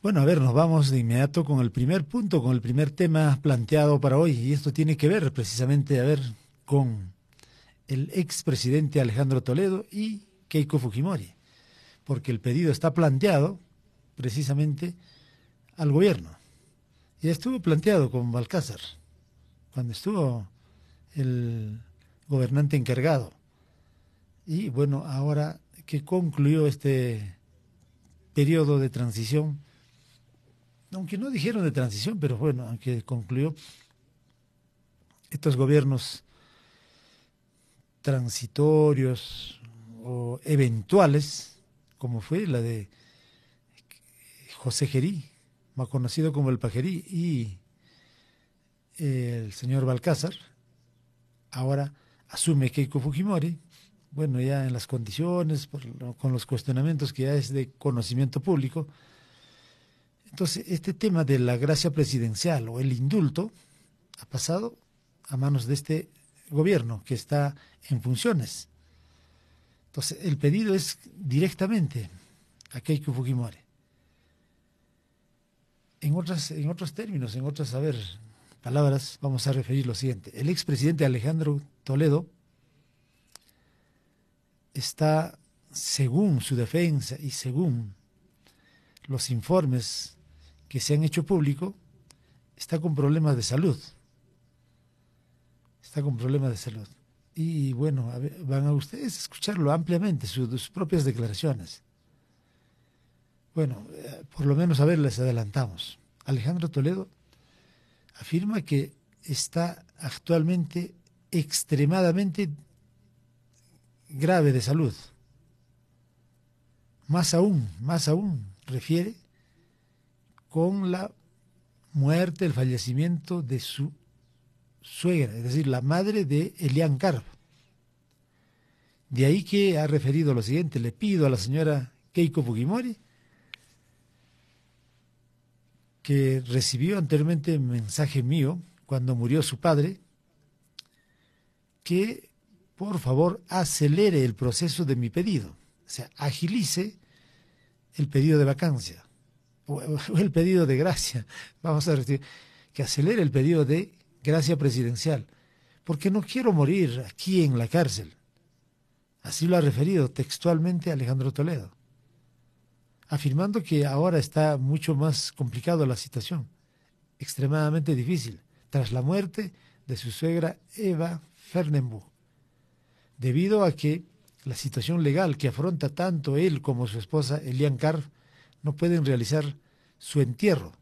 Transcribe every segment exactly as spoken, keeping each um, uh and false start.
Bueno, a ver, nos vamos de inmediato con el primer punto, con el primer tema planteado para hoy, y esto tiene que ver precisamente, a ver, con el expresidente Alejandro Toledo y Keiko Fujimori, porque el pedido está planteado precisamente al gobierno. Ya estuvo planteado con Balcázar, cuando estuvo el gobernante encargado. Y bueno, ahora que concluyó este periodo de transición, aunque no dijeron de transición, pero bueno, aunque concluyó estos gobiernos transitorios o eventuales, como fue la de José Gerí, más conocido como el Pajerí, y el señor Balcázar, ahora asume Keiko Fujimori, bueno, ya en las condiciones, por, con los cuestionamientos que ya es de conocimiento público. Entonces, este tema de la gracia presidencial o el indulto ha pasado a manos de este gobierno que está en funciones. Entonces, el pedido es directamente a Keiko Fujimori. En otras, en otros términos, en otras, a ver, palabras, vamos a referir lo siguiente. El expresidente Alejandro Toledo está, según su defensa y según los informes que se han hecho público, está con problemas de salud. Está con problemas de salud. Y bueno, a ver, van a ustedes a escucharlo ampliamente, sus, sus propias declaraciones. Bueno, eh, por lo menos a ver, les adelantamos. Alejandro Toledo afirma que está actualmente extremadamente grave de salud. Más aún, más aún, refiere con la muerte, el fallecimiento de su suegra, es decir, la madre de Elian Carp. De ahí que ha referido lo siguiente: le pido a la señora Keiko Fujimori, que recibió anteriormente un mensaje mío cuando murió su padre, que por favor acelere el proceso de mi pedido, o sea, agilice el pedido de vacancia, o el pedido de gracia, vamos a decir, que acelere el pedido de gracia presidencial, porque no quiero morir aquí en la cárcel. Así lo ha referido textualmente Alejandro Toledo, afirmando que ahora está mucho más complicado la situación, extremadamente difícil, tras la muerte de su suegra Eva Fernenbuch, debido a que la situación legal que afronta tanto él como su esposa Elian Carp no pueden realizar su entierro.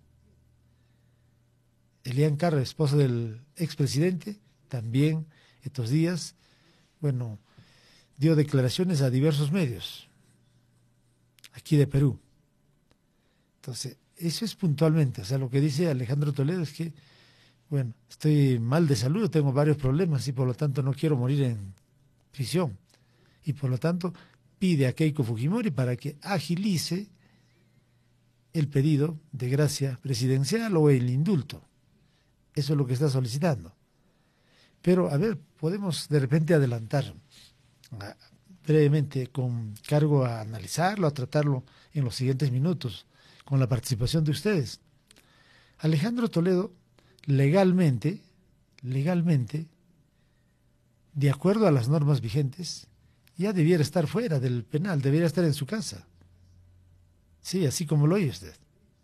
Elian Carp, esposa del expresidente, también estos días, bueno, dio declaraciones a diversos medios aquí de Perú. Entonces, eso es puntualmente, o sea, lo que dice Alejandro Toledo es que, bueno, estoy mal de salud, tengo varios problemas y por lo tanto no quiero morir en prisión. Y por lo tanto pide a Keiko Fujimori para que agilice el pedido de gracia presidencial o el indulto. Eso es lo que está solicitando. Pero, a ver, podemos de repente adelantar a, brevemente, con cargo a analizarlo, a tratarlo en los siguientes minutos, con la participación de ustedes. Alejandro Toledo, legalmente, legalmente, de acuerdo a las normas vigentes, ya debiera estar fuera del penal, debiera estar en su casa. Sí, así como lo oye usted.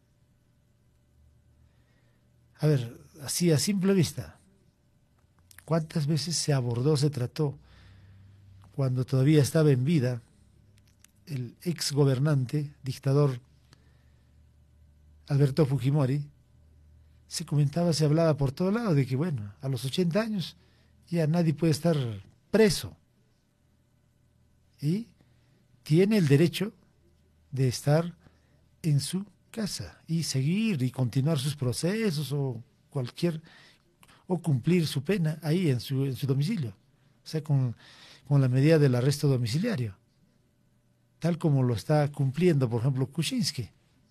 A ver, así a simple vista, ¿cuántas veces se abordó, se trató, cuando todavía estaba en vida, el ex gobernante, dictador Alberto Fujimori? Se comentaba, se hablaba por todo lado de que, bueno, a los ochenta años ya nadie puede estar preso y tiene el derecho de estar en su casa y seguir y continuar sus procesos o cualquier, o cumplir su pena ahí en su, en su domicilio, o sea, con, con la medida del arresto domiciliario, tal como lo está cumpliendo, por ejemplo, Kuczynski.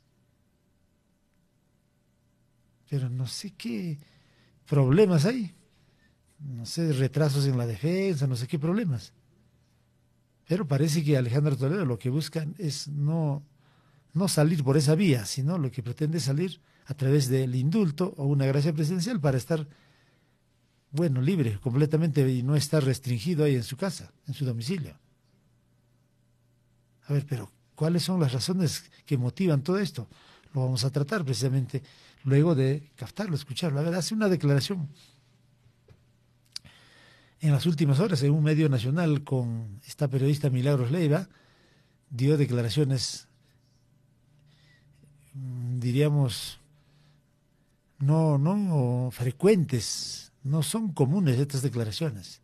Pero no sé qué problemas hay, no sé, retrasos en la defensa, no sé qué problemas. Pero parece que Alejandro Toledo lo que buscan es no, no salir por esa vía, sino lo que pretende es salir a través del indulto o una gracia presidencial para estar, bueno, libre completamente y no estar restringido ahí en su casa, en su domicilio. A ver, pero ¿cuáles son las razones que motivan todo esto? Lo vamos a tratar precisamente luego de captarlo, escucharlo. A ver, hace una declaración en las últimas horas en un medio nacional con esta periodista Milagros Leiva, dio declaraciones, diríamos, no, no frecuentes, no son comunes estas declaraciones.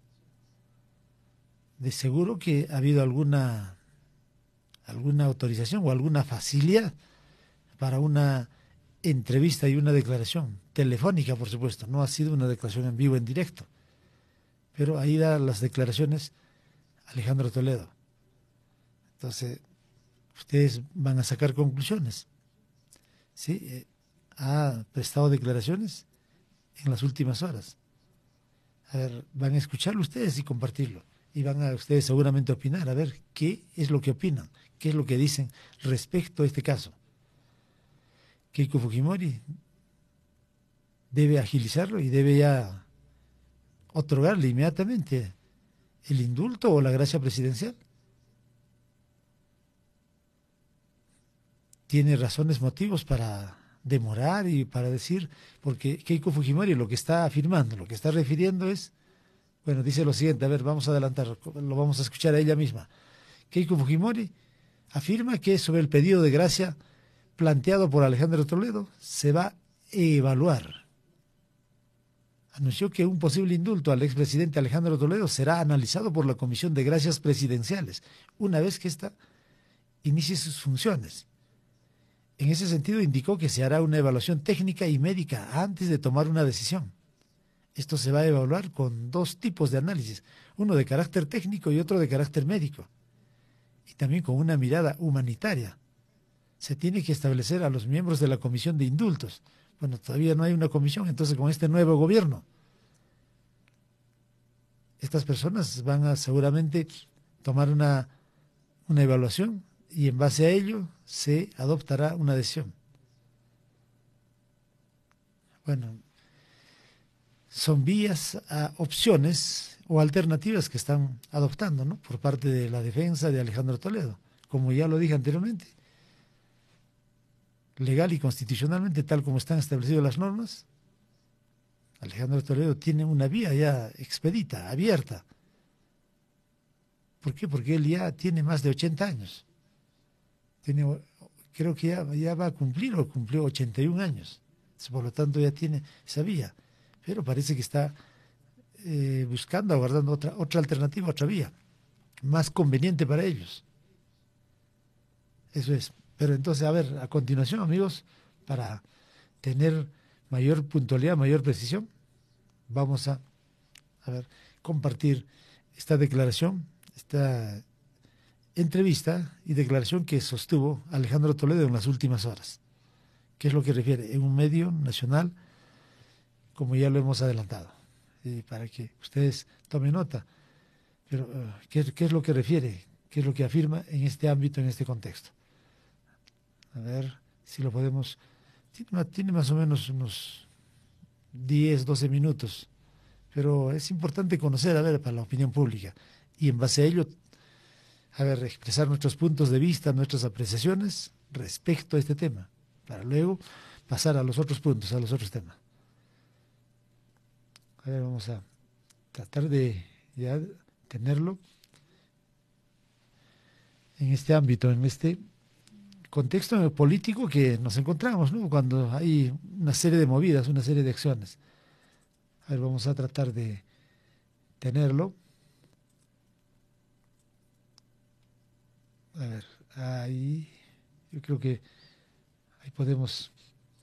De seguro que ha habido alguna, alguna autorización o alguna facilidad para una entrevista y una declaración telefónica, por supuesto. No ha sido una declaración en vivo, en directo. Pero ahí da las declaraciones Alejandro Toledo. Entonces, ustedes van a sacar conclusiones. ¿Sí? Eh, ha prestado declaraciones en las últimas horas. A ver, van a escucharlo ustedes y compartirlo. Y van a ustedes seguramente opinar, a ver qué es lo que opinan, qué es lo que dicen respecto a este caso. Keiko Fujimori debe agilizarlo y debe ya otorgarle inmediatamente el indulto o la gracia presidencial. Tiene razones, motivos para demorar y para decir, porque Keiko Fujimori lo que está afirmando, lo que está refiriendo es, bueno, dice lo siguiente, a ver, vamos a adelantar, lo vamos a escuchar a ella misma. Keiko Fujimori afirma que sobre el pedido de gracia planteado por Alejandro Toledo se va a evaluar. Anunció que un posible indulto al expresidente Alejandro Toledo será analizado por la Comisión de Gracias Presidenciales, una vez que ésta inicie sus funciones. En ese sentido, indicó que se hará una evaluación técnica y médica antes de tomar una decisión. Esto se va a evaluar con dos tipos de análisis, uno de carácter técnico y otro de carácter médico, y también con una mirada humanitaria. Se tiene que establecer a los miembros de la Comisión de Indultos. Bueno, todavía no hay una comisión, entonces con este nuevo gobierno, estas personas van a seguramente tomar una, una evaluación y en base a ello se adoptará una decisión. Bueno, son vías, a opciones o alternativas que están adoptando, ¿no?, por parte de la defensa de Alejandro Toledo. Como ya lo dije anteriormente, legal y constitucionalmente, tal como están establecidas las normas, Alejandro Toledo tiene una vía ya expedita, abierta. ¿Por qué? Porque él ya tiene más de ochenta años. Tiene, creo que ya, ya va a cumplir o cumplió ochenta y un años. Por lo tanto, ya tiene esa vía. Pero parece que está eh, buscando, aguardando otra, otra alternativa, otra vía, más conveniente para ellos. Eso es. Pero entonces, a ver, a continuación, amigos, para tener mayor puntualidad, mayor precisión, vamos a, a ver, compartir esta declaración, esta entrevista y declaración que sostuvo Alejandro Toledo en las últimas horas. ¿Qué es lo que refiere? En un medio nacional, como ya lo hemos adelantado, y para que ustedes tomen nota. Pero, uh, ¿qué, ¿qué es lo que refiere? ¿Qué es lo que afirma en este ámbito, en este contexto? A ver si lo podemos... Tiene, tiene más o menos unos diez, doce minutos, pero es importante conocer, a ver, para la opinión pública, y en base a ello, a ver, expresar nuestros puntos de vista, nuestras apreciaciones respecto a este tema, para luego pasar a los otros puntos, a los otros temas. A ver, vamos a tratar de ya tenerlo en este ámbito, en este contexto político que nos encontramos, ¿no?, cuando hay una serie de movidas, una serie de acciones. A ver, vamos a tratar de tenerlo. A ver, ahí, yo creo que ahí podemos...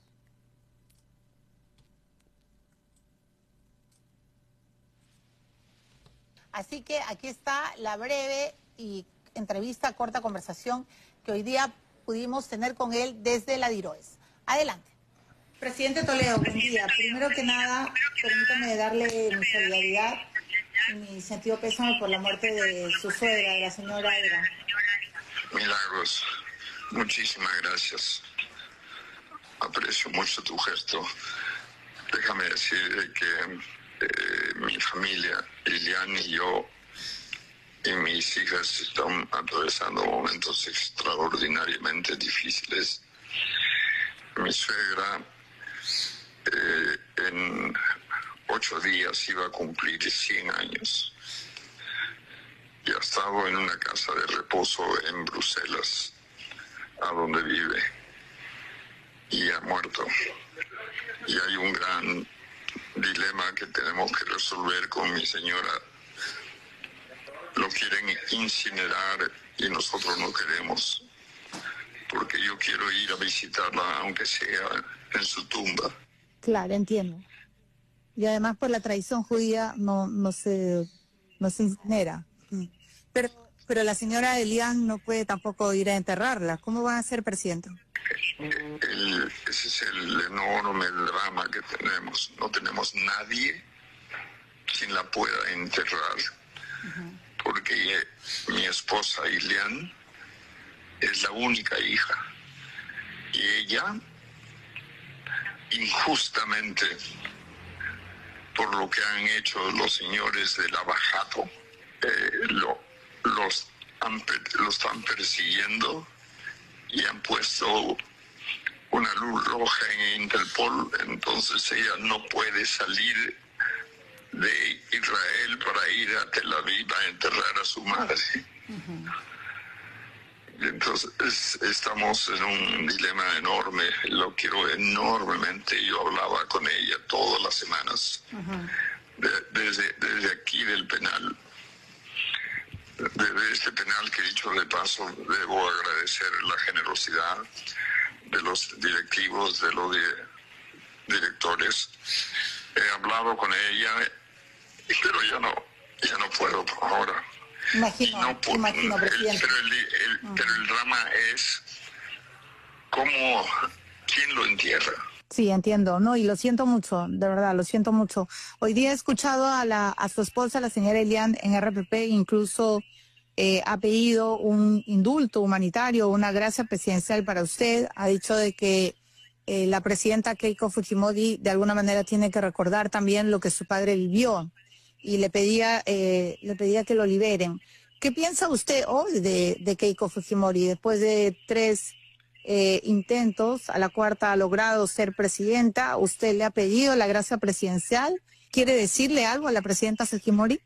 Así que aquí está la breve y entrevista, corta conversación que hoy día pudimos tener con él desde la DIROES. Adelante. Presidente Toledo, buen día. Primero que nada, permítame darle mi solidaridad y mi sentido pésame por la muerte de su suegra, de la señora Era. Milagros, Muchísimas gracias. Aprecio mucho tu gesto. Déjame decir que eh, mi familia, Lilian y yo, y mis hijas están atravesando momentos extraordinariamente difíciles. Mi suegra eh, en ocho días iba a cumplir cien años y ha estado en una casa de reposo en Bruselas, a donde vive, y ha muerto. Y hay un gran dilema que tenemos que resolver con mi señora. Lo quieren incinerar y nosotros no queremos, porque yo quiero ir a visitarla, aunque sea en su tumba. Claro, entiendo. Y además por la tradición judía no, no se, no se incinera. Pero, pero la señora Elian no puede tampoco ir a enterrarla. ¿Cómo va a ser presidente? El, ese es el enorme drama que tenemos. No tenemos nadie quien la pueda enterrar. Uh-huh. Porque mi esposa Elian es la única hija. Y ella, injustamente, por lo que han hecho los señores del abajato, eh, lo, los, han, los están persiguiendo y han puesto una luz roja en Interpol. Entonces ella no puede salir de Israel para ir a Tel Aviv a enterrar a su madre. Uh-huh. Entonces estamos en un dilema enorme. Lo quiero enormemente. Yo hablaba con ella todas las semanas. Uh-huh. de, desde, desde aquí del penal. Desde este penal, que dicho de paso, debo agradecer la generosidad de los directivos, de los di- directores. He hablado con ella, pero ya no, ya no puedo ahora. Imagino, no puedo, imagino, presidente. El, pero, el, el, uh-huh. pero el drama es cómo, quién lo entierra. Sí, entiendo, no, y lo siento mucho, de verdad, lo siento mucho. Hoy día he escuchado a la a su esposa, la señora Elian, en R P P, incluso eh, ha pedido un indulto humanitario, una gracia presidencial para usted. Ha dicho de que eh, la presidenta Keiko Fujimori de alguna manera tiene que recordar también lo que su padre vivió y le pedía eh, le pedía que lo liberen. ¿Qué piensa usted hoy de, de Keiko Fujimori después de tres Eh, intentos, a la cuarta ha logrado ser presidenta? ¿Usted le ha pedido la gracia presidencial? ¿Quiere decirle algo a la presidenta Fujimori?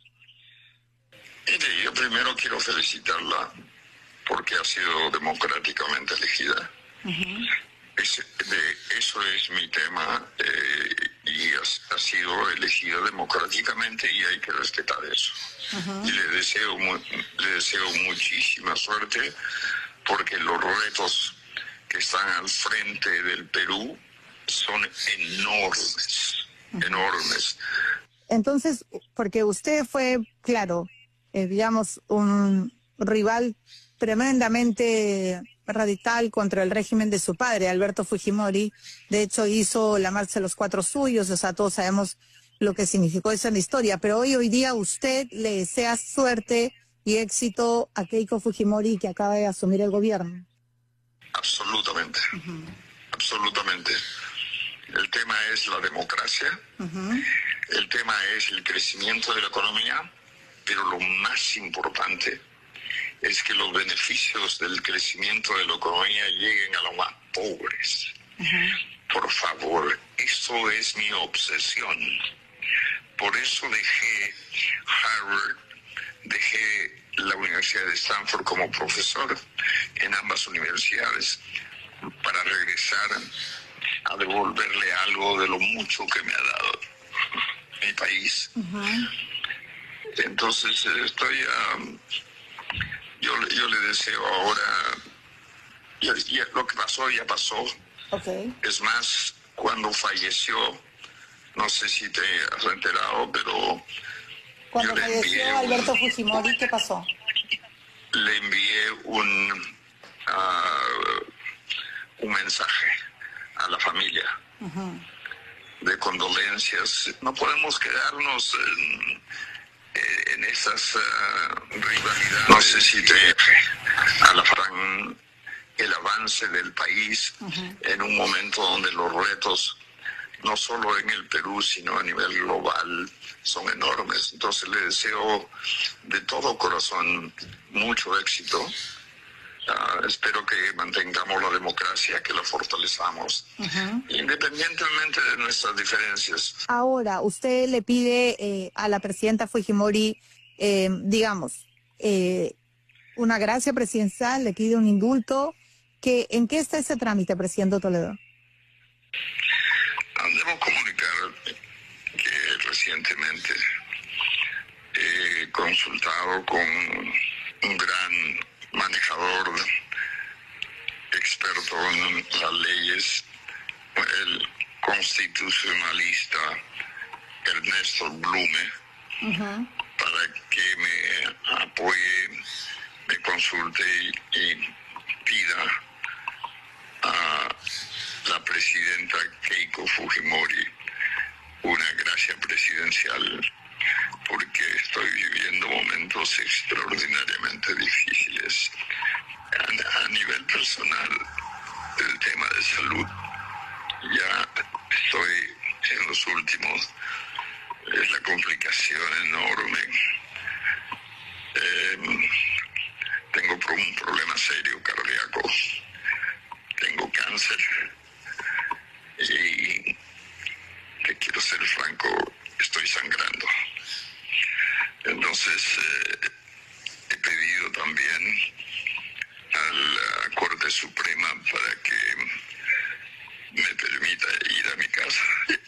Mire, yo primero quiero felicitarla porque ha sido democráticamente elegida. Uh-huh. Es, de, eso es mi tema, eh, y ha, ha sido elegida democráticamente y hay que respetar eso. Uh-huh. Y le deseo, le deseo muchísima suerte, porque los retos que están al frente del Perú son enormes, uh-huh. enormes. Entonces, porque usted fue, claro, eh, digamos, un rival tremendamente radical contra el régimen de su padre, Alberto Fujimori. De hecho, hizo la marcha de los cuatro suyos, o sea, todos sabemos lo que significó eso en la historia. Pero hoy, hoy día, usted le desea suerte y éxito a Keiko Fujimori, que acaba de asumir el gobierno. Absolutamente, uh-huh. absolutamente. El tema es la democracia, uh-huh. el tema es el crecimiento de la economía, pero lo más importante es que los beneficios del crecimiento de la economía lleguen a los más pobres. Uh-huh. Por favor, eso es mi obsesión. Por eso dejé Harvard, dejé la Universidad de Stanford como profesor en ambas universidades, para regresar a devolverle algo de lo mucho que me ha dado mi país. Uh-huh. Entonces estoy um, yo, yo le deseo ahora, ya, ya, lo que pasó ya pasó. Okay. Es más, cuando falleció, no sé si te has enterado, pero cuando falleció Alberto un, Fujimori, ¿qué pasó? Le envié un uh, un mensaje a la familia, uh-huh. de condolencias. No podemos quedarnos en, en esas uh, rivalidades. No sé si te a la tan el avance del país uh-huh. en un momento donde los retos, no solo en el Perú, sino a nivel global, son enormes. Entonces le deseo de todo corazón mucho éxito. Uh, espero que mantengamos la democracia, que la fortalezamos, uh-huh. independientemente de nuestras diferencias. Ahora, usted le pide eh, a la presidenta Fujimori, eh, digamos, eh, una gracia presidencial, le pide un indulto. Que, ¿En qué está ese trámite, presidente Toledo? Debo comunicar que recientemente he consultado con un gran manejador, experto en las leyes, el constitucionalista Ernesto Blume, uh-huh. para que me apoye, me consulte y, y pida a la presidenta Keiko Fujimori una gracia presidencial, porque estoy viviendo momentos extraordinariamente difíciles a, a nivel personal. El tema de salud, ya estoy en los últimos, es la complicación enorme. Eh, tengo un problema serio cardíaco, tengo cáncer y te quiero ser franco, estoy sangrando. Entonces eh, he pedido también a la Corte Suprema para que me permita ir a mi casa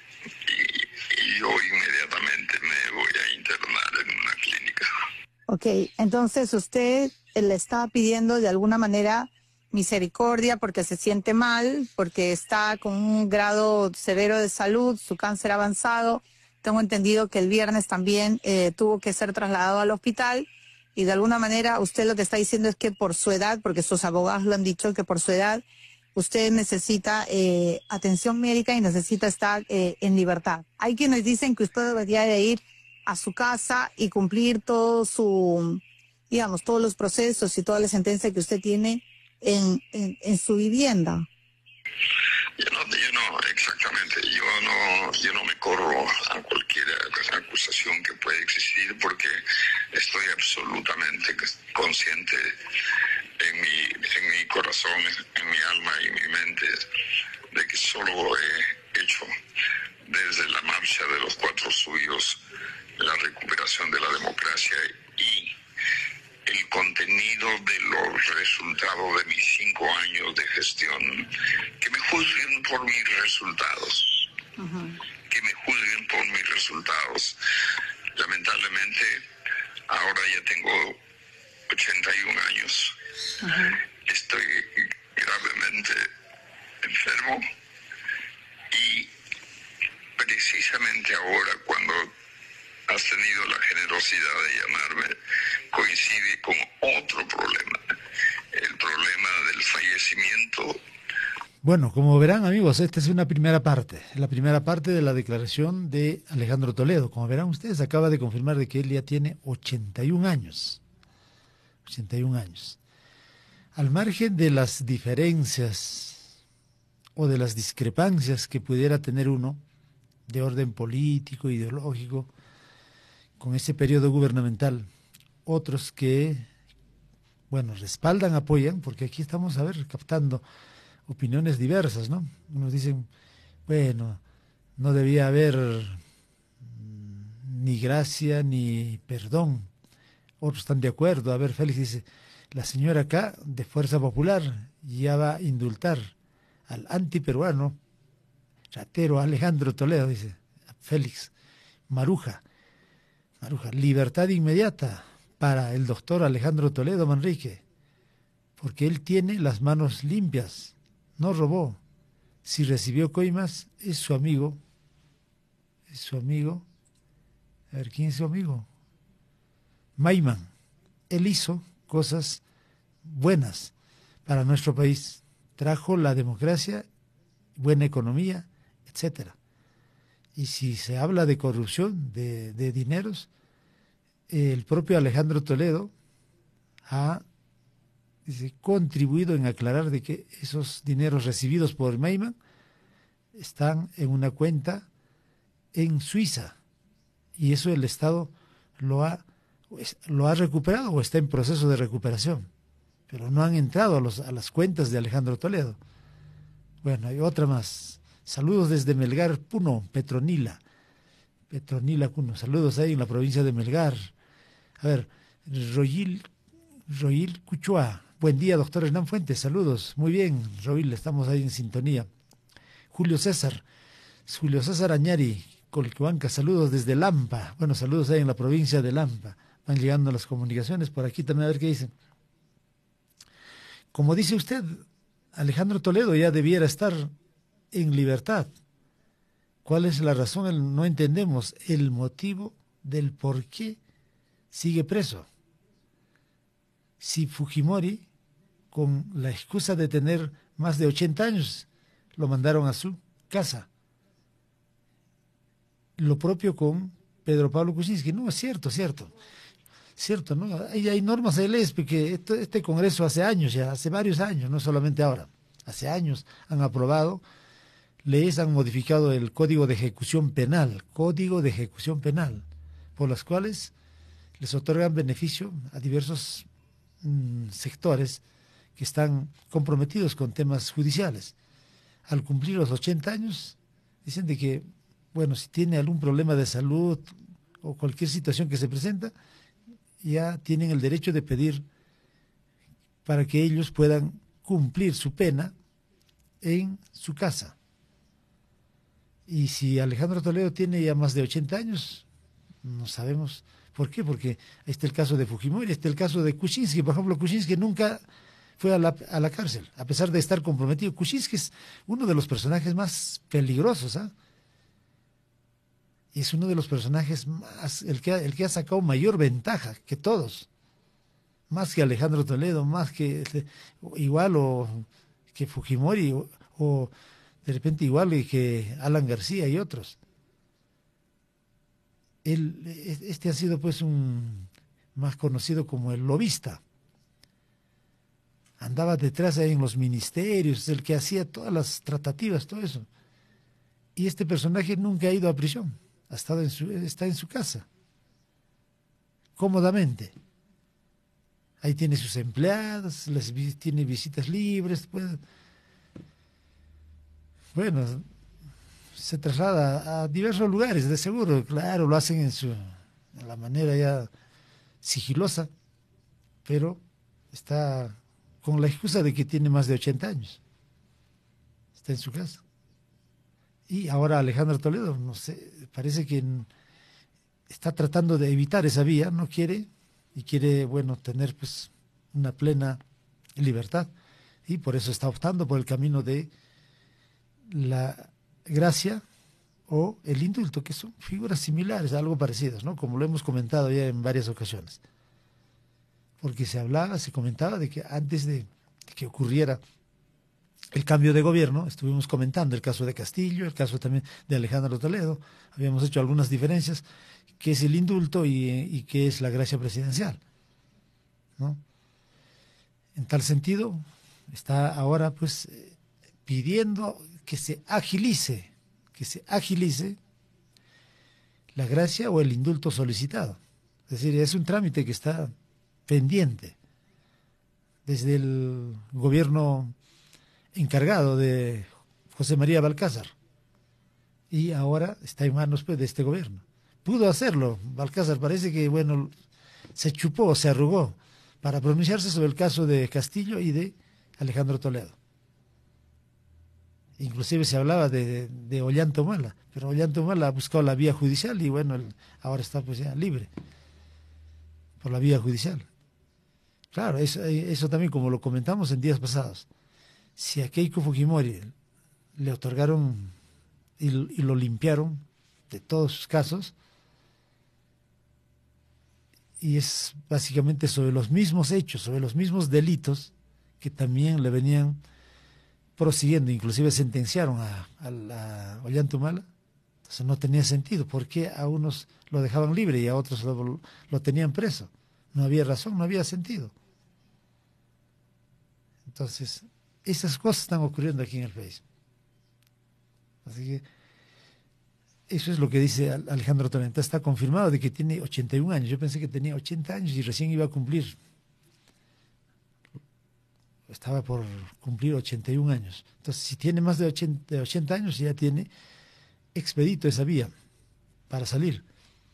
y, y yo inmediatamente me voy a internar en una clínica. Ok, entonces usted le está pidiendo de alguna manera misericordia porque se siente mal, porque está con un grado severo de salud, su cáncer avanzado. Tengo entendido que el viernes también eh, tuvo que ser trasladado al hospital y de alguna manera usted lo que está diciendo es que por su edad, porque sus abogados lo han dicho, que por su edad usted necesita eh, atención médica y necesita estar eh, en libertad. Hay quienes dicen que usted debería de ir a su casa y cumplir todo su, digamos, todos los procesos y toda la sentencia que usted tiene En, en, en su vivienda. Yo no, yo no, exactamente, yo no, yo no me corro a cualquier acusación que pueda existir porque estoy absolutamente consciente en mi, en mi corazón, en mi alma y mi mente de que solo he hecho desde la marcha de los cuatro suyos la recuperación de la democracia y el contenido de los resultados de mis cinco años de gestión, que me juzguen por mis resultados, uh-huh. que me juzguen por mis resultados. Lamentablemente, ahora ya tengo ochenta y un años, uh-huh. estoy gravemente enfermo y precisamente ahora cuando has tenido la generosidad de llamarme, coincide con otro problema, el problema del fallecimiento. Bueno, como verán amigos, esta es una primera parte, la primera parte de la declaración de Alejandro Toledo. Como verán ustedes, acaba de confirmar de que él ya tiene ochenta y un años, ochenta y un años. Al margen de las diferencias o de las discrepancias que pudiera tener uno de orden político, ideológico, con ese periodo gubernamental, otros que, bueno, respaldan, apoyan, porque aquí estamos, a ver, captando opiniones diversas, ¿no? Unos dicen, bueno, no debía haber ni gracia ni perdón. Otros están de acuerdo. A ver, Félix dice, la señora acá, de Fuerza Popular, ya va a indultar al antiperuano, ratero Alejandro Toledo, dice Félix. Maruja, Maruja, libertad inmediata para el doctor Alejandro Toledo Manrique, porque él tiene las manos limpias, no robó. Si recibió coimas, es su amigo, es su amigo, a ver, ¿quién es su amigo? Maiman. Él hizo cosas buenas para nuestro país, trajo la democracia, buena economía, etcétera. Y si se habla de corrupción, de, de dineros, el propio Alejandro Toledo ha dice, contribuido en aclarar de que esos dineros recibidos por Maiman están en una cuenta en Suiza y eso el Estado lo ha, lo ha recuperado o está en proceso de recuperación, pero no han entrado a, los, a las cuentas de Alejandro Toledo. Bueno, hay otra más. Saludos desde Melgar, Puno, Petronila. Petronila, Puno. Saludos ahí en la provincia de Melgar. A ver, Royil, Royil Cuchua. Buen día, doctor Hernán Fuentes. Saludos. Muy bien, Royil, estamos ahí en sintonía. Julio César. Julio César Añari, Colquehuanca. Saludos desde Lampa. Bueno, saludos ahí en la provincia de Lampa. Van llegando las comunicaciones. Por aquí también a ver qué dicen. Como dice usted, Alejandro Toledo ya debiera estar en libertad. ¿Cuál es la razón? No entendemos el motivo del por qué sigue preso. Si Fujimori, con la excusa de tener más de ochenta años, lo mandaron a su casa. Lo propio con Pedro Pablo Kuczynski. No, es cierto, cierto. Cierto, ¿no? Hay, hay normas de leyes que este, este Congreso hace años ya, hace varios años, no solamente ahora, hace años han aprobado leyes, han modificado el Código de Ejecución Penal, Código de Ejecución Penal, por las cuales les otorgan beneficio a diversos mmm, sectores que están comprometidos con temas judiciales. Al cumplir los ochenta años, dicen de que, bueno, si tiene algún problema de salud o cualquier situación que se presenta, ya tienen el derecho de pedir para que ellos puedan cumplir su pena en su casa. Y si Alejandro Toledo tiene ya más de ochenta años, no sabemos por qué, porque ahí está el caso de Fujimori, está el caso de Kuczynski. Por ejemplo, Kuczynski nunca fue a la, a la cárcel, a pesar de estar comprometido. Kuczynski es uno de los personajes más peligrosos, ¿ah? ¿eh? Y es uno de los personajes más, el que, ha, el que ha sacado mayor ventaja que todos, más que Alejandro Toledo, más que igual o que Fujimori o, o de repente igual que Alan García y otros. Él, este ha sido pues un más conocido como el lobista. Andaba detrás ahí en los ministerios, el que hacía todas las tratativas, todo eso. Y este personaje nunca ha ido a prisión. Ha estado en su, está en su casa, cómodamente. Ahí tiene sus empleados, les, tiene visitas libres. Pues, bueno, se traslada a diversos lugares, de seguro, claro, lo hacen en, su, en la manera ya sigilosa, pero está con la excusa de que tiene más de ochenta años. Está en su casa. Y ahora Alejandro Toledo, no sé, parece que está tratando de evitar esa vía, no quiere, y quiere, bueno, tener pues una plena libertad, y por eso está optando por el camino de la gracia o el indulto, que son figuras similares, algo parecidas, ¿no? Como lo hemos comentado ya en varias ocasiones. Porque se hablaba, se comentaba de que antes de, de que ocurriera el cambio de gobierno, estuvimos comentando el caso de Castillo, el caso también de Alejandro Toledo, habíamos hecho algunas diferencias, qué es el indulto y, y qué es la gracia presidencial, ¿no? En tal sentido, está ahora pues pidiendo que se agilice, que se agilice la gracia o el indulto solicitado. Es decir, es un trámite que está pendiente desde el gobierno encargado de José María Balcázar, y ahora está en manos pues de este gobierno. Pudo hacerlo, Balcázar parece que bueno se chupó, se arrugó para pronunciarse sobre el caso de Castillo y de Alejandro Toledo. Inclusive se hablaba de, de Ollanta Humala, pero Ollanta Humala ha buscado la vía judicial y bueno, el, ahora está pues ya libre por la vía judicial. Claro, eso, eso también como lo comentamos en días pasados. Si a Keiko Fujimori le otorgaron y, y lo limpiaron de todos sus casos, y es básicamente sobre los mismos hechos, sobre los mismos delitos que también le venían prosiguiendo, inclusive sentenciaron a, a, a Ollanta Humala, entonces no tenía sentido. ¿Por qué a unos lo dejaban libre y a otros lo, lo tenían preso? No había razón, no había sentido. Entonces, esas cosas están ocurriendo aquí en el país. Así que eso es lo que dice Alejandro Torrenta. Está confirmado de que tiene ochenta y un años. Yo pensé que tenía ochenta años y recién iba a cumplir. Estaba por cumplir ochenta y un años. Entonces, si tiene más de ochenta, de ochenta años, ya tiene expedito esa vía para salir.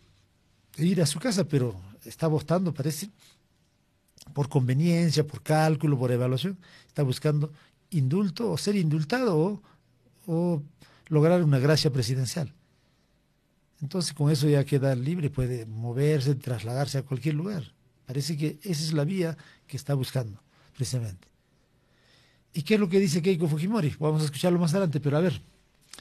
E ir a su casa, pero está votando, parece, por conveniencia, por cálculo, por evaluación. Está buscando indulto o ser indultado o, o lograr una gracia presidencial. Entonces, con eso ya queda libre, puede moverse, trasladarse a cualquier lugar. Parece que esa es la vía que está buscando, precisamente. ¿Y qué es lo que dice Keiko Fujimori? Vamos a escucharlo más adelante, pero a ver,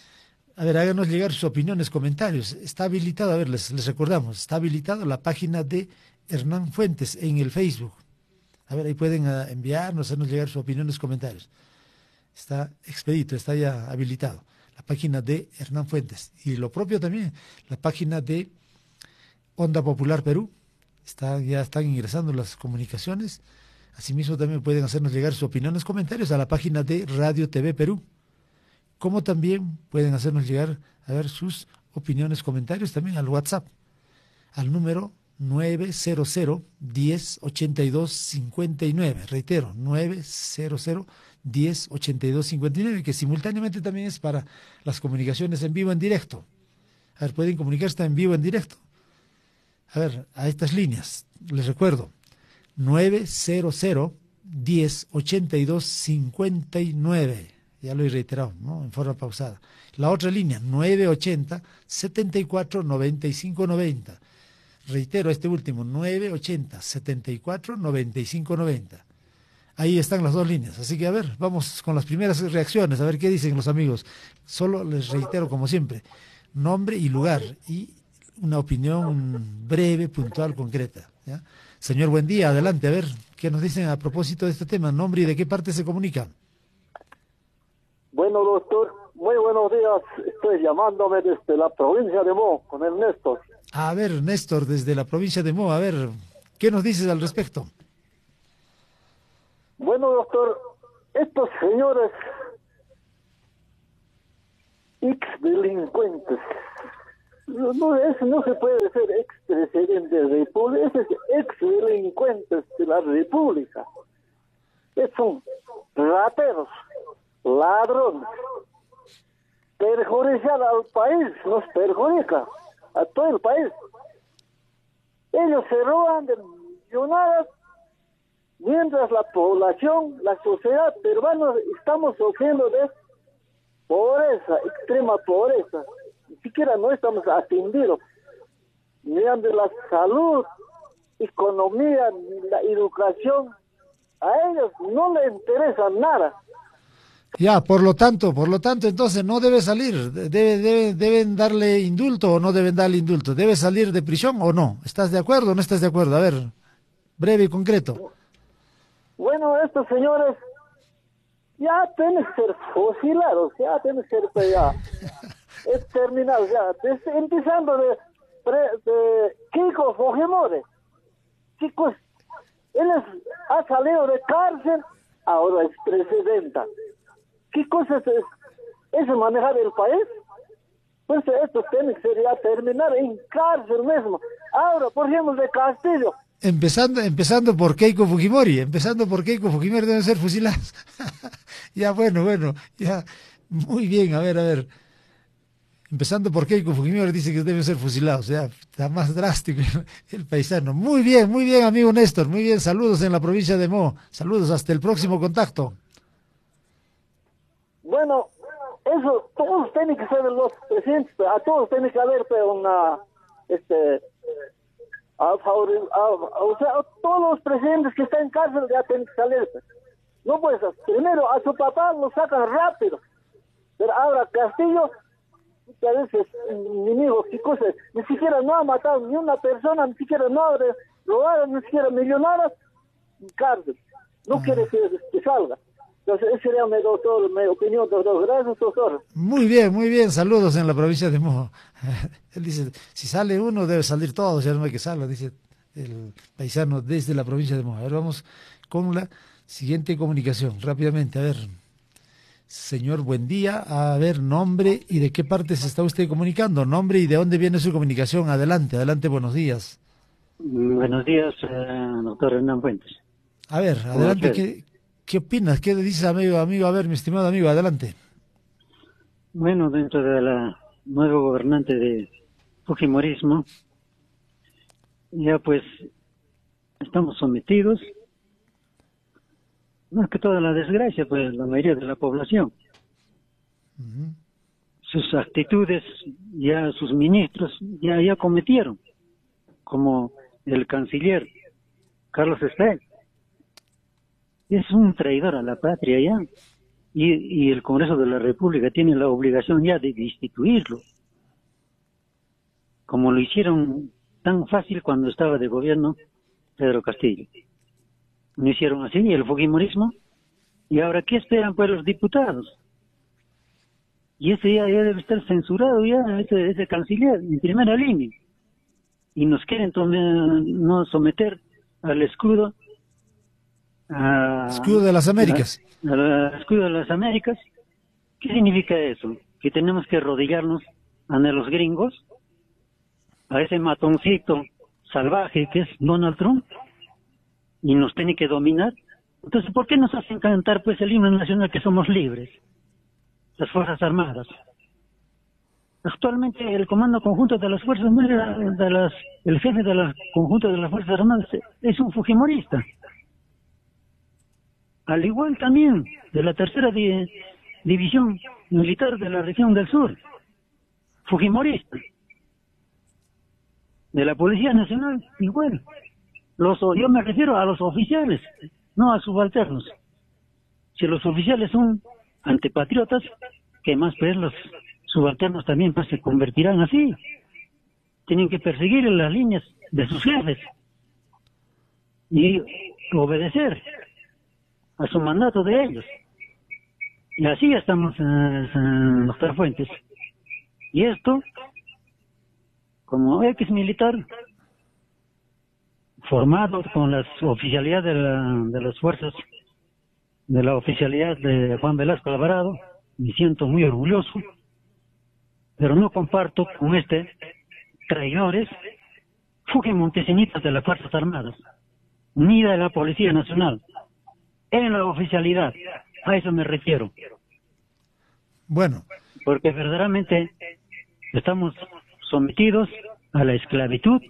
a ver, háganos llegar sus opiniones, comentarios. Está habilitado, a ver, les, les recordamos, está habilitado la página de Hernán Fuentes en el Facebook. A ver, ahí pueden uh, enviarnos, hacernos llegar sus opiniones, comentarios. Está expedito, está ya habilitado. La página de Hernán Fuentes. Y lo propio también, la página de Onda Popular Perú. Está, ya están ingresando las comunicaciones. Asimismo también pueden hacernos llegar sus opiniones, comentarios a la página de Radio T V Perú. Como también pueden hacernos llegar a ver sus opiniones, comentarios también al WhatsApp. Al número nueve cero cero, diez, ochenta y dos, cincuenta y nueve. Reitero, nueve cero cero, diez, ochenta y dos, cincuenta y nueve, que simultáneamente también es para las comunicaciones en vivo, en directo. A ver, pueden comunicarse en vivo, en directo. A ver, a estas líneas, les recuerdo, nueve cero cero, diez, ochenta y dos, cincuenta y nueve. Ya lo he reiterado, ¿no? En forma pausada. La otra línea, nueve ochenta, setenta y cuatro, noventa y cinco, noventa. Reitero este último, nueve ochenta, setenta y cuatro, noventa y cinco, noventa. Ahí están las dos líneas. Así que a ver, vamos con las primeras reacciones, a ver qué dicen los amigos. Solo les reitero, como siempre, nombre y lugar y una opinión breve, puntual, concreta, ¿ya? Señor, buen día, adelante, a ver, ¿qué nos dicen a propósito de este tema? Nombre y de qué parte se comunican. Bueno, doctor, muy buenos días. Estoy llamándome desde la provincia de Mo, con el Néstor. A ver, Néstor, desde la provincia de Mo, a ver, ¿qué nos dices al respecto? Bueno, doctor, estos señores ex delincuentes, no, no, eso no se puede ser ex presidente de la República, ese es ex delincuentes de la República. Es son rateros, ladrones, perjudicar al país, nos perjudica a todo el país. Ellos se roban de millonadas, mientras la población, la sociedad peruana, estamos sufriendo de pobreza, extrema pobreza. Ni siquiera no estamos atendidos, ni de la salud, economía, ni la educación. A ellos no les interesa nada. Ya, por lo tanto, por lo tanto, entonces no debe salir, debe, debe, deben darle indulto o no deben darle indulto, debe salir de prisión o no. ¿Estás de acuerdo o no estás de acuerdo? A ver, breve y concreto. Bueno, estos señores ya tienen que ser fusilados, ya tienen que ser ya exterminados, ya, desde, empezando de, de Keiko Fujimori. Chicos, él es, ha salido de cárcel, ahora es presidenta. ¿Qué cosa es, es manejar el país? Pues esto tiene que ser ya terminar en cárcel mismo. Ahora, por ejemplo, de Castillo. Empezando, empezando por Keiko Fujimori, empezando por Keiko Fujimori deben ser fusilados. Ya, bueno, bueno, ya, muy bien, a ver, a ver. Empezando por Keiko Fujimori dice que deben ser fusilados, ya, está más drástico el paisano. Muy bien, muy bien, amigo Néstor, muy bien, saludos en la provincia de Mo, saludos, hasta el próximo contacto. Bueno, eso, todos tienen que ser los presidentes, a todos tiene que haber una, este, a favor, a, a, o sea, todos los presidentes que están en cárcel ya tienen que salir. No pues, primero a su papá lo sacan rápido, pero ahora Castillo, a veces, enemigos, qué cosas, ni siquiera no ha matado ni una persona, ni siquiera no ha robado, ni siquiera millonarias, en cárcel. No uh-huh. quiere que, que salga. Entonces, esa sería mi, doctor, mi opinión, doctor. Gracias, doctor. Muy bien, muy bien. Saludos en la provincia de Mo. Él dice, si sale uno, debe salir todos, ya no hay que salga, dice el paisano desde la provincia de Mo. A ver, vamos con la Siguiente comunicación, rápidamente, a ver. Señor, buen día. A ver, nombre y de qué parte se está usted comunicando. Nombre y de dónde viene su comunicación. Adelante, adelante, buenos días. Buenos días, eh, doctor Hernán Fuentes. A ver, adelante, ¿qué, ¿qué opinas? ¿Qué le dices, amigo, amigo? A ver, mi estimado amigo, adelante. Bueno, dentro de la nuevo gobernante de Fujimorismo, ya pues estamos sometidos, más que toda la desgracia, pues la mayoría de la población. Uh-huh. Sus actitudes, ya sus ministros, ya, ya cometieron, como el canciller Carlos Estel. Es un traidor a la patria ya, y, y el Congreso de la República tiene la obligación ya de destituirlo, como lo hicieron tan fácil cuando estaba de gobierno Pedro Castillo. No hicieron así el fujimorismo, y ahora ¿qué esperan pues los diputados? Y ese ya, ya debe estar censurado ya, ese, ese canciller en primera línea, y nos quieren no someter al escudo a, escudo de las Américas a, al escudo de las Américas. ¿Qué significa eso? Que tenemos que arrodillarnos ante los gringos, a ese matoncito salvaje que es Donald Trump, y nos tiene que dominar. Entonces, ¿por qué nos hacen cantar pues el himno nacional que somos libres? Las Fuerzas Armadas. Actualmente el Comando Conjunto de las Fuerzas Armadas, de las, el jefe de la conjunto de las Fuerzas Armadas es un fujimorista. Al igual también de la tercera di, división militar de la región del sur, fujimorista. De la Policía Nacional, igual. Los, yo me refiero a los oficiales, no a subalternos. Si los oficiales son antipatriotas, que más pues los subalternos también pues se convertirán así. Tienen que perseguir en las líneas de sus jefes y obedecer a su mandato de ellos. Y así estamos, eh, doctor Fuentes. Y esto, como ex militar, formado con las oficialidades de, la, de las fuerzas, de la oficialidad de Juan Velasco Alvarado, me siento muy orgulloso, pero no comparto con este traidores fujimontesinistas de las Fuerzas Armadas, ni de la Policía Nacional, en la oficialidad, a eso me refiero. Bueno. Porque verdaderamente estamos sometidos a la esclavitud,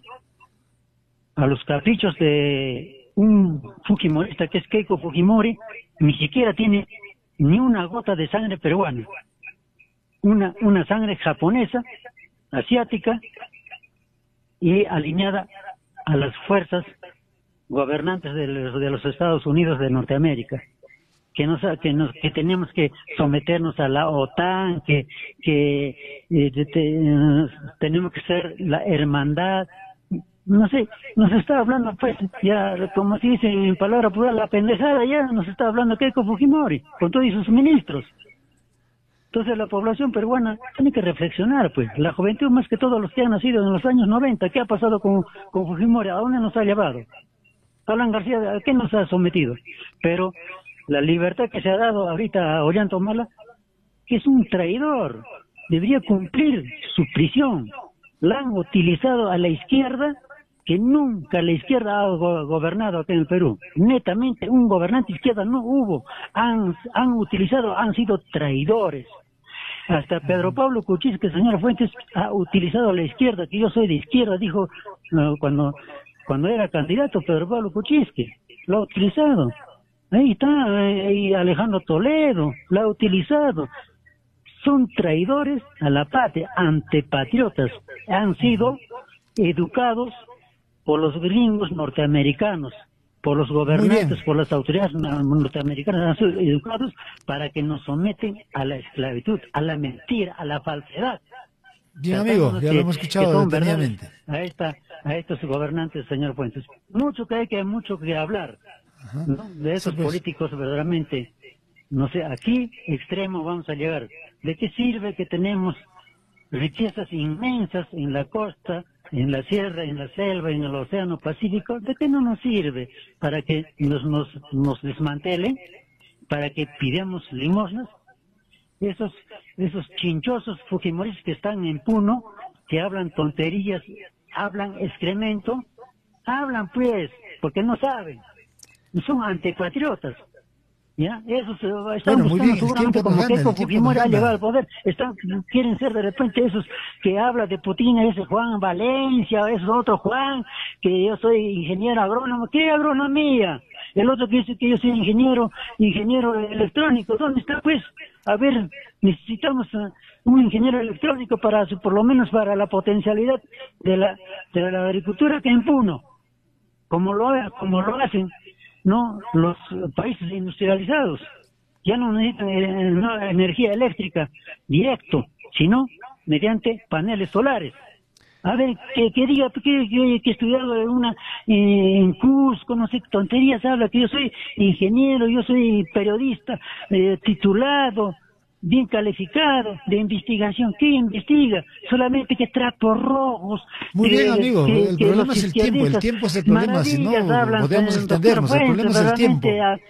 a los caprichos de un fujimorista que es Keiko Fujimori. Ni siquiera tiene ni una gota de sangre peruana, una, una sangre japonesa, asiática, y alineada a las fuerzas gobernantes de los, de los Estados Unidos de Norteamérica, que nos, que nos, que tenemos que someternos a la OTAN, que, que eh, te, te, tenemos que ser la hermandad. No sé, nos está hablando pues, ya como se dice en palabra pura, la pendejada ya nos está hablando Keiko Fujimori, con todos sus ministros. Entonces la población peruana tiene que reflexionar, pues, la juventud más que todos los que han nacido en los años noventa, ¿qué ha pasado con, con Fujimori? ¿A dónde nos ha llevado? Alan García, ¿a qué nos ha sometido? Pero la libertad que se ha dado ahorita a Ollanta-Humala, que es un traidor, debería cumplir su prisión. La han utilizado a la izquierda, que nunca la izquierda ha go gobernado acá en el Perú. Netamente, un gobernante izquierda no hubo. Han, han utilizado, han sido traidores. Hasta Pedro Pablo Kuczynski, señora Fuentes, ha utilizado a la izquierda, que yo soy de izquierda, dijo no, cuando cuando era candidato Pedro Pablo Kuczynski. Lo ha utilizado. Ahí está, ahí Alejandro Toledo, lo ha utilizado. Son traidores a la patria, antipatriotas. Han sido educados por los gringos norteamericanos, por los gobernantes, por las autoridades norteamericanas, han sido educados para que nos someten a la esclavitud, a la mentira, a la falsedad. Bien, amigo, ya que, lo hemos escuchado detenidamente. A, esta, a estos gobernantes, señor Fuentes. Mucho que hay que, mucho que hablar, ¿no? De esos pues. políticos verdaderamente, no sé, aquí extremo vamos a llegar. ¿De qué sirve que tenemos riquezas inmensas en la costa en la sierra, en la selva, en el océano Pacífico, ¿de qué no nos sirve? Para que nos, nos, nos desmantelen, para que pidamos limosnas. Esos, esos chinchosos fujimoristas que están en Puno, que hablan tonterías, hablan excremento, hablan pues, porque no saben, son antipatriotas. ¿Ya? Eso se están bueno, buscando bien, seguramente como Keiko Fujimori ha llegado al poder. Están, quieren ser de repente esos que habla de Putin, ese Juan Valencia, ese otro Juan, que yo soy ingeniero agrónomo. ¿Qué agronomía? El otro que dice que yo soy ingeniero, ingeniero electrónico. ¿Dónde está pues? A ver, necesitamos uh, un ingeniero electrónico para, por lo menos para la potencialidad de la, de la agricultura que en Puno, como lo, como lo hacen no los países industrializados. Ya no necesitan eh, no, energía eléctrica directo, sino mediante paneles solares. A ver, que, que diga que, que, que he estudiado en una eh, en Cusco, no sé qué tonterías habla, que yo soy ingeniero, yo soy periodista eh, titulado, bien calificado, de investigación. ¿Qué investiga? Solamente que trapos rojos. Muy que, bien, amigo, que, el que problema es el tiempo, el tiempo es el problema, si no podemos extendernos, el problema es el tiempo.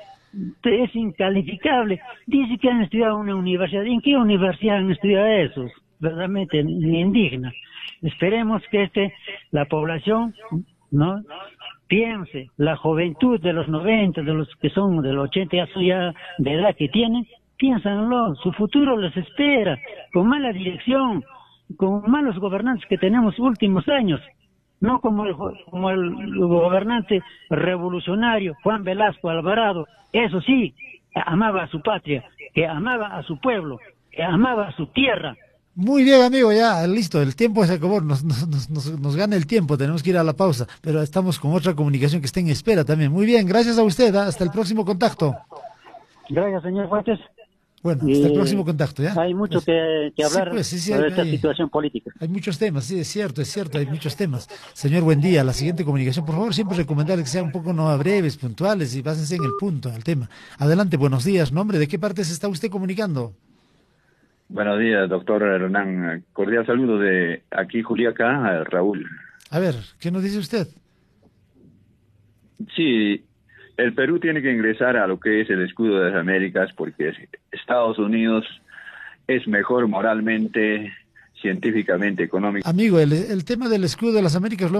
Es incalificable. Dice que han estudiado en una universidad. ¿En qué universidad han estudiado esos? Verdaderamente indigna. Esperemos que este, la población, ¿no?, piense, la juventud de los noventa, de los que son del ochenta, ya su ya de edad que tienen, piénsanlo, su futuro les espera, con mala dirección, con malos gobernantes que tenemos últimos años, no como el, como el gobernante revolucionario Juan Velasco Alvarado. Eso sí, amaba a su patria, que amaba a su pueblo, que amaba a su tierra. Muy bien, amigo, ya, listo, el tiempo se acabó, nos, nos, nos, nos gana el tiempo, tenemos que ir a la pausa, pero estamos con otra comunicación que está en espera también. Muy bien, gracias a usted, ¿eh? Hasta el próximo contacto. Gracias, señor Fuentes. Bueno, hasta el próximo contacto, ¿ya? Hay mucho que, que hablar sí, pues, sí, sí, sobre hay, esta hay, situación política. Hay muchos temas, sí, es cierto, es cierto, hay muchos temas. Señor, buen día. La siguiente comunicación, por favor, siempre recomendarle que sean un poco no breves, puntuales y pásense en el punto, al tema. Adelante, buenos días. ¿Nombre? ¿De qué parte se está usted comunicando? Buenos días, doctor Hernán. Cordial saludo de aquí, Juliaca, Raúl. A ver, ¿qué nos dice usted? Sí, el Perú tiene que ingresar a lo que es el escudo de las Américas porque Estados Unidos es mejor moralmente, científicamente, económicamente. Amigo, el, el tema del escudo de las Américas lo